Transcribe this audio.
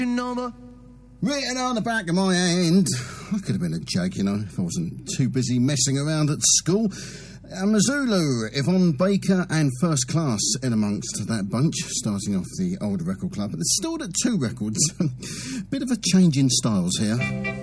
number. Written on the back of my hand. I could have been a joke, you know, if I wasn't too busy messing around at school. Mazzulu, Yvonne Baker and First Class in amongst that bunch, starting off the old record club. But it's still at 2 records. Bit of a change in styles here.